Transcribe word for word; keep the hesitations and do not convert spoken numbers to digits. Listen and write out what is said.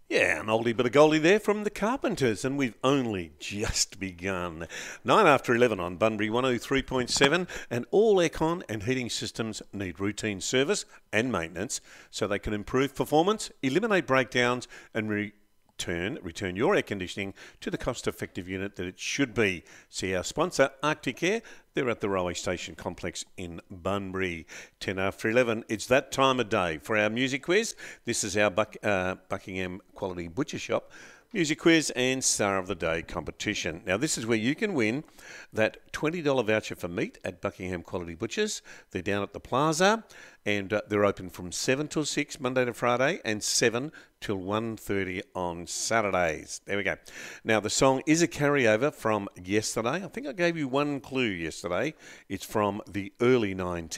Yeah, an oldie but a goldie there from the Carpenters, and we've only just begun. Nine after eleven on Bunbury one oh three point seven, and all aircon and heating systems need routine service and maintenance so they can improve performance, eliminate breakdowns, and re- Turn, return your air conditioning to the cost-effective unit that it should be. See our sponsor, Arctic Air. They're at the railway station complex in Bunbury. ten after eleven. It's that time of day for our music quiz. This is our Buck, uh, Buckingham Quality Butcher Shop music quiz and Star of the Day competition. Now, this is where you can win that twenty dollars voucher for meat at Buckingham Quality Butchers. They're down at the Plaza, and uh, they're open from seven till six, Monday to Friday, and seven till one thirty on Saturdays. There we go. Now, the song is a carryover from yesterday. I think I gave you one clue yesterday. It's from the early nineties.